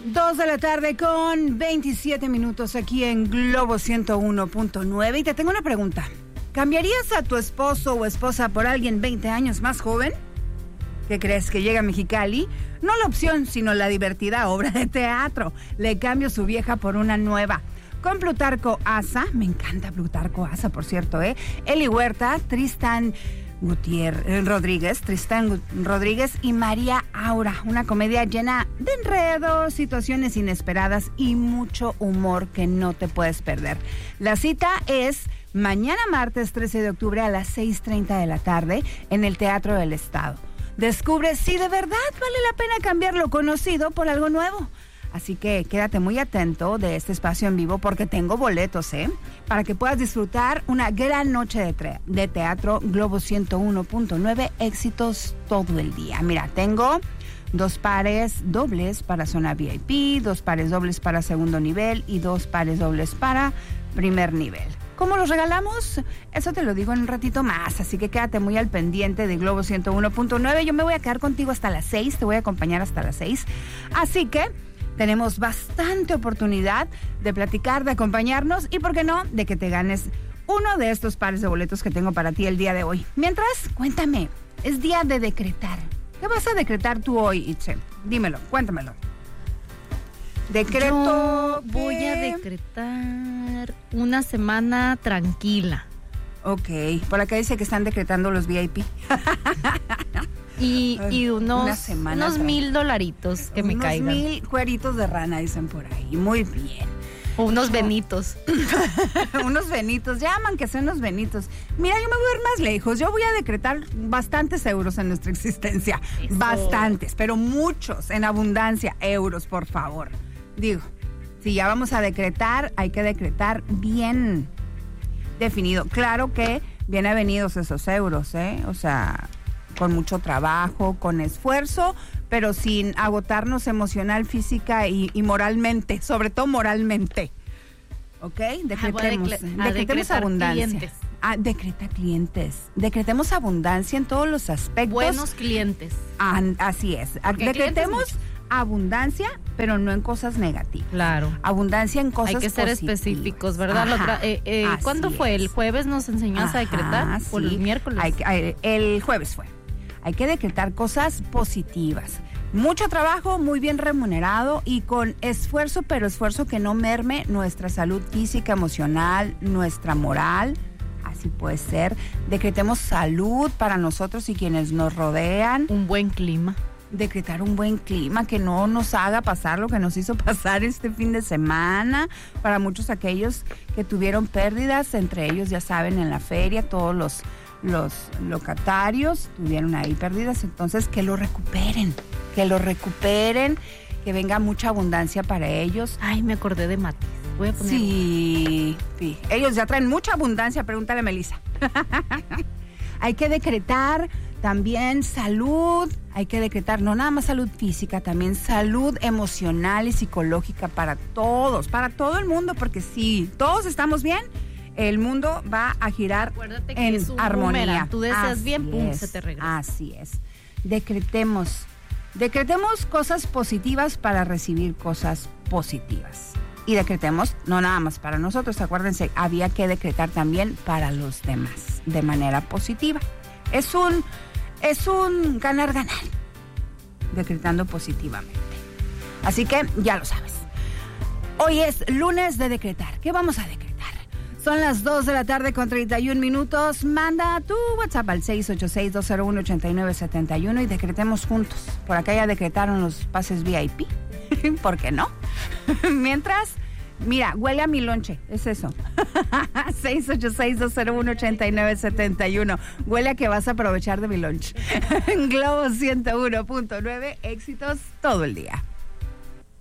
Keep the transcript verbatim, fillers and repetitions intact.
Dos de la tarde con veintisiete minutos aquí en Globo ciento uno punto nueve. Y te tengo una pregunta. ¿Cambiarías a tu esposo o esposa por alguien veinte años más joven? ¿Qué crees? ¿Que llega a Mexicali? No la opción, sino la divertida obra de teatro. Le cambio su vieja por una nueva. Con Plutarco Asa, me encanta Plutarco Asa, por cierto, ¿eh? Eli Huerta, Tristán Gutiérrez Rodríguez, Tristán Rodríguez y María Aura. Una comedia llena de enredos, situaciones inesperadas y mucho humor que no te puedes perder. La cita es mañana martes trece de octubre a las seis treinta de la tarde en el Teatro del Estado. Descubre si de verdad vale la pena cambiar lo conocido por algo nuevo. Así que quédate muy atento de este espacio en vivo porque tengo boletos, ¿eh? Para que puedas disfrutar una gran noche de, tre- de teatro Globo ciento uno punto nueve, éxitos todo el día. Mira, tengo dos pares dobles para zona V I P, dos pares dobles para segundo nivel y dos pares dobles para primer nivel. ¿Cómo los regalamos? Eso te lo digo en un ratito más, así que quédate muy al pendiente de Globo ciento uno punto nueve. Yo me voy a quedar contigo hasta las seis, te voy a acompañar hasta las seis. Así que tenemos bastante oportunidad de platicar, de acompañarnos y, ¿por qué no?, de que te ganes uno de estos pares de boletos que tengo para ti el día de hoy. Mientras, cuéntame, es día de decretar. ¿Qué vas a decretar tú hoy, Itzel? Dímelo, cuéntamelo. Decreto. Yo voy que... a decretar una semana tranquila. Ok, por acá dice que están decretando los V I P. Y, y unos, unos mil dolaritos que me caigan. Unos mil cueritos de rana, dicen por ahí. Muy bien. O unos no. benitos. Unos benitos, llaman que sean unos benitos. Mira, yo me voy a ir más lejos. Yo voy a decretar bastantes euros en nuestra existencia. Eso. Bastantes, pero muchos, en abundancia. Euros, por favor. Digo, si ya vamos a decretar, hay que decretar bien definido. Claro que bien avenidos esos euros, ¿eh? O sea, con mucho trabajo, con esfuerzo, pero sin agotarnos emocional, física y, y moralmente, sobre todo moralmente. ¿Ok? Decretemos, ah, decre- decretemos abundancia. Clientes. Ah, decreta clientes. Decretemos abundancia en todos los aspectos. Buenos clientes. Ah, así es. Decretemos abundancia, pero no en cosas negativas. Claro. Abundancia en cosas positivas. Hay que ser positivas. específicos, ¿verdad? Ajá, Otra, eh, eh, ¿Cuándo fue? Es. ¿El jueves nos enseñas Ajá, a decretar? ¿O sí. el miércoles? Hay, hay, el jueves fue. Hay que decretar cosas positivas. Mucho trabajo, muy bien remunerado y con esfuerzo, pero esfuerzo que no merme nuestra salud física, emocional, nuestra moral. Así puede ser. Decretemos salud para nosotros y quienes nos rodean. Un buen clima. Decretar un buen clima que no nos haga pasar lo que nos hizo pasar este fin de semana. Para muchos aquellos que tuvieron pérdidas, entre ellos, ya saben, en la feria, todos los, los locatarios tuvieron ahí pérdidas. Entonces, que lo recuperen, que lo recuperen, que venga mucha abundancia para ellos. Ay, me acordé de Mati. Voy a poner... Sí, sí, ellos ya traen mucha abundancia, pregúntale a Melissa. Hay que decretar también salud, hay que decretar no nada más salud física, también salud emocional y psicológica para todos, para todo el mundo, porque si todos estamos bien, el mundo va a girar Acuérdate que en es un armonía. Boomerang. Tú deseas Así bien, pum, es, se te regresa. Así es. Decretemos, decretemos cosas positivas para recibir cosas positivas. Y decretemos, no nada más para nosotros, acuérdense, había que decretar también para los demás, de manera positiva. Es un, es un ganar-ganar, decretando positivamente. Así que ya lo sabes. Hoy es lunes de decretar. ¿Qué vamos a decretar? Son las dos de la tarde con treinta y un minutos. Manda tu WhatsApp al seis ocho seis, dos cero uno, ocho nueve siete uno y decretemos juntos. Por acá ya decretaron los pases V I P. ¿Por qué no? Mientras, mira, huele a mi lonche, es eso. seis ocho seis, dos cero uno, ocho nueve siete uno. Huele a que vas a aprovechar de mi lunch. Globo ciento uno punto nueve, éxitos todo el día.